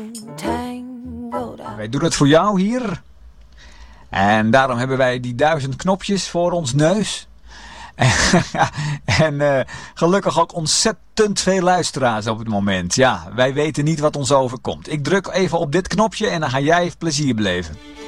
Wij doen het voor jou hier. En daarom hebben wij die 1000 knopjes voor ons neus. En gelukkig ook ontzettend veel luisteraars op het moment. Ja, wij weten niet wat ons overkomt. Ik druk even op dit knopje en dan ga jij even plezier beleven.